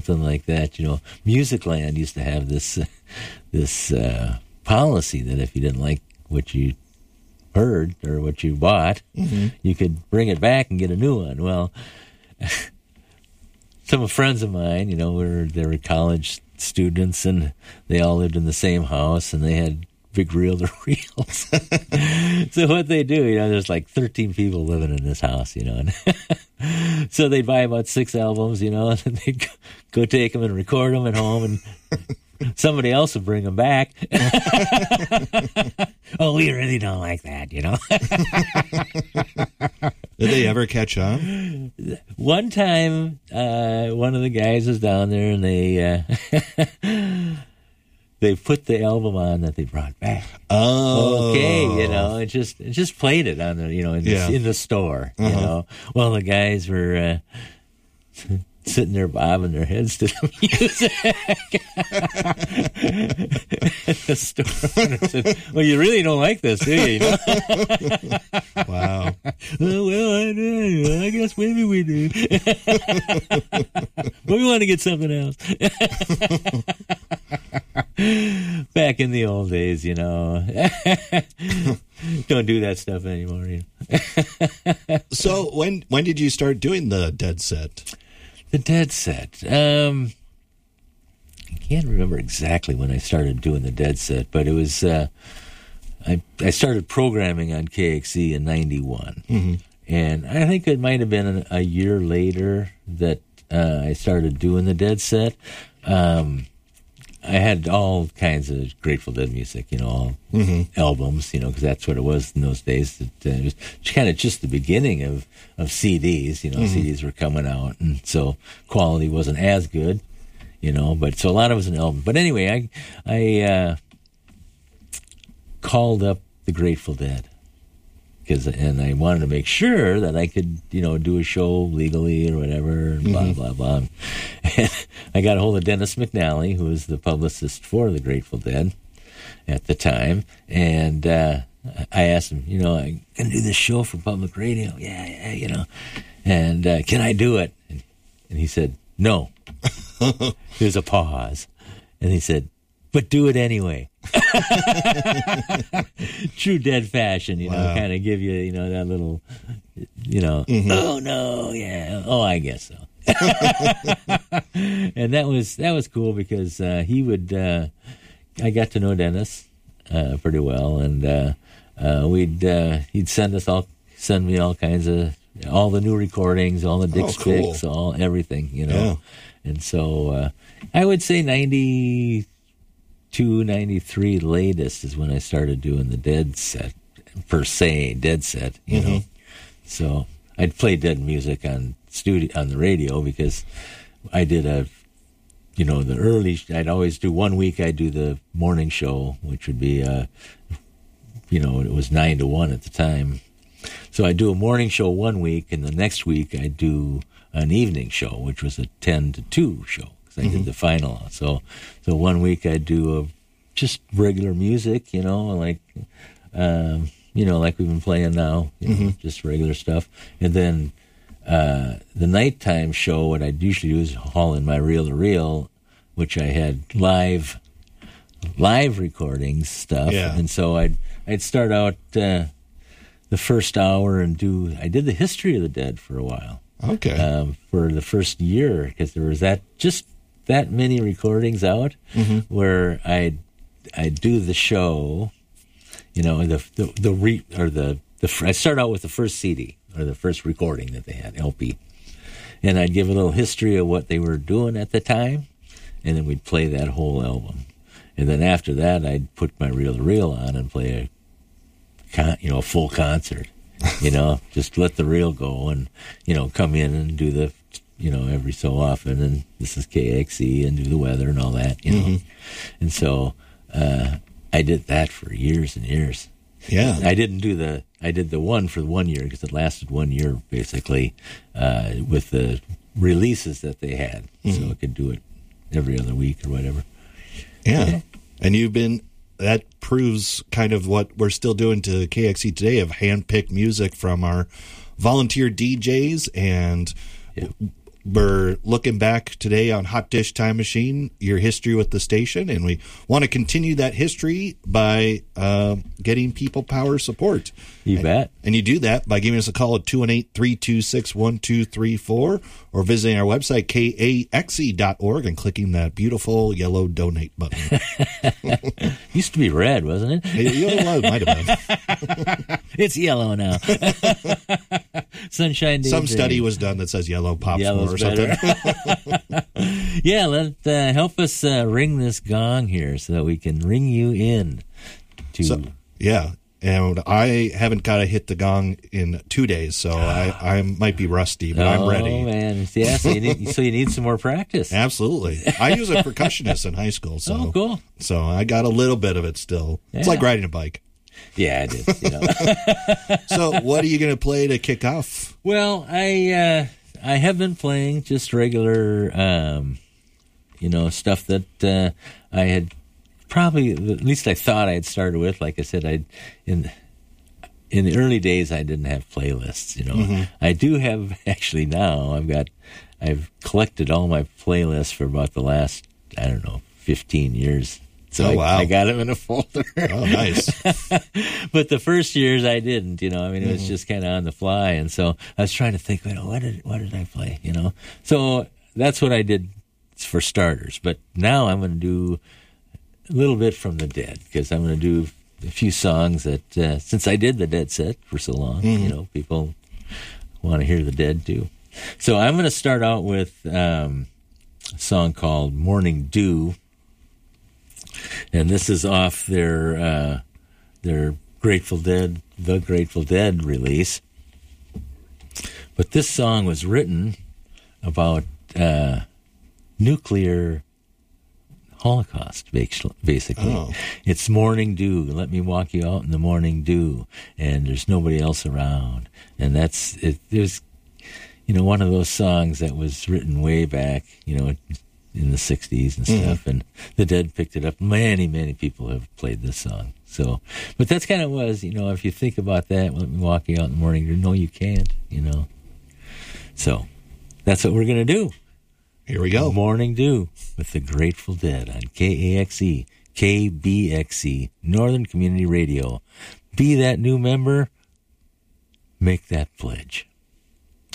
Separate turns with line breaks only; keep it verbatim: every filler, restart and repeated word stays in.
something like that. You know, Musicland used to have this uh, this uh, policy that if you didn't like what you heard or what you bought, mm-hmm. you could bring it back and get a new one. Well, some friends of mine, you know, were they were college students, and they all lived in the same house, and they had big reel-to-reels. So what they do, you know, there's like thirteen people living in this house, you know, and so they'd buy about six albums, you know, and they'd go take them and record them at home, and somebody else would bring them back. Oh, we really don't like that, you know.
Did they ever catch on?
One time, uh, one of the guys was down there, and they uh, they put the album on that they brought back.
Oh,
okay, you know, it just it just played it on the you know in the,
yeah.
in the store.
Uh-huh.
You know, well the guys were uh, sitting there bobbing their heads to the music at the store. And I said, well, you really don't like this, do you? You know?
Wow.
Oh, well, I, I guess maybe we do. But we want to get something else. Back in the old days, you know. Don't do that stuff anymore. You know?
So when when did you start doing the Dead Set?
The Dead Set. Um, I can't remember exactly when I started doing the Dead Set, but it was uh, I I started programming on K X E in ninety-one, mm-hmm. and I think it might have been a year later that uh, I started doing the Dead Set. Um, I had all kinds of Grateful Dead music, you know, all mm-hmm. albums, you know, because that's what it was in those days. It, uh, it was kind of just the beginning of, of C Ds, you know, mm-hmm. C Ds were coming out, and so quality wasn't as good, you know, but so a lot of it was an album. But anyway, I, I uh, called up the Grateful Dead, cause, and I wanted to make sure that I could, you know, do a show legally or whatever, and blah, mm-hmm. blah, blah. And I got a hold of Dennis McNally, who was the publicist for the Grateful Dead at the time, and uh, I asked him, you know, I'm going to do this show for public radio. Yeah, yeah, you know, and uh, can I do it? And, and he said, no. There's a pause. And he said, but do it anyway. True Dead fashion, you know, wow. kind of give you, you know, that little, you know, mm-hmm. oh no, yeah, oh, I guess so. And that was that was cool because uh, he would, uh, I got to know Dennis uh, pretty well, and uh, uh, we'd uh, he'd send us all, send me all kinds of all the new recordings, all the Dick's
oh, cool.
picks, all everything, you know,
yeah.
and so uh, I would say ninety. two ninety-three latest is when I started doing the Dead Set, per se, Dead Set, you mm-hmm. know. So I'd play Dead music on studio on the radio because I did a, you know, the early, I'd always do one week I'd do the morning show, which would be, uh, you know, it was nine to one at the time. So I'd do a morning show one week, and the next week I'd do an evening show, which was a ten to two show. I mm-hmm. did the final. So so one week I'd do a, just regular music, you know, like, um, you know, like we've been playing now, you mm-hmm. know, just regular stuff. And then uh, the nighttime show, what I'd usually do is haul in my reel-to-reel, which I had live live recordings stuff.
Yeah.
And so I'd, I'd start out uh, the first hour and do, I did the history of the Dead for a while.
Okay.
Um, for the first year, because there was that just that many recordings out mm-hmm. where I'd I'd do the show, you know, the the, the re, or the the I start out with the first C D or the first recording that they had, L P, and I'd give a little history of what they were doing at the time, and then we'd play that whole album, and then after that I'd put my reel-to-reel on and play a con, you know a full concert. You know, just let the reel go and, you know, come in and do the, you know, every so often. And this is K X E and do the weather and all that, you know. Mm-hmm. And so uh, I did that for years and years.
Yeah.
I didn't do the, I did the one for one year because it lasted one year basically uh, with the releases that they had. Mm-hmm. So I could do it every other week or whatever.
Yeah. yeah. And you've been... That proves kind of what we're still doing to K X E today of hand-picked music from our volunteer D Js and yeah. we're looking back today on Hot Dish Time Machine, your history with the station, and we want to continue that history by uh, getting people power support.
You
and,
bet.
And you do that by giving us a call at two one eight, three two six, one two three four or visiting our website, K A X E dot org, and clicking that beautiful yellow donate button.
Used to be red, wasn't it?
It, it might have been.
It's yellow now. Sunshine Day.
Some study was done that says yellow pops
Yellow's
more or something.
Yeah, let uh, help us uh, ring this gong here so that we can ring you in. To
So, yeah. And I haven't got to hit the gong in two days, so I, I might be rusty, but
oh,
I'm ready.
Oh, man. Yeah, so you, need, so you need some more practice.
Absolutely. I was a percussionist in high school, so
Oh, cool.
So I got a little bit of it still. It's
Yeah.
like riding a bike.
Yeah, it is. You know.
So what are you going to play to kick off?
Well, I uh, I have been playing just regular, um, you know, stuff that uh, I had probably, at least I thought I had started with. Like I said, I in in the early days I didn't have playlists. You know, mm-hmm. I do have actually now. I've got I've collected all my playlists for about the last I don't know fifteen years. So
oh,
I,
wow.
I got them in a folder.
Oh, nice.
But the first years I didn't, you know, I mean, it was
mm-hmm.
just kind of on the fly. And so I was trying to think, you know, what did, what did I play, you know? So that's what I did for starters. But now I'm going to do a little bit from the Dead, because I'm going to do a few songs that, uh, since I did the Dead set for so long, mm-hmm. you know, people want to hear the Dead too. So I'm going to start out with um, a song called Morning Dew. And this is off their uh, their Grateful Dead, The Grateful Dead release. But this song was written about uh, nuclear holocaust, basically. Oh. It's morning dew. Let me walk you out in the morning dew, and there's nobody else around. And that's it. There's, you know, one of those songs that was written way back, you know, in the sixties and stuff, mm-hmm. and the Dead picked it up. Many, many people have played this song. So, but that's kind of was, you know, if you think about that, let me walk you out in the morning, no, you can't, you know. So, that's what we're going to do.
Here we go.
Morning Dew with the Grateful Dead on K A X E, K B X E, Northern Community Radio. Be that new member, make that pledge.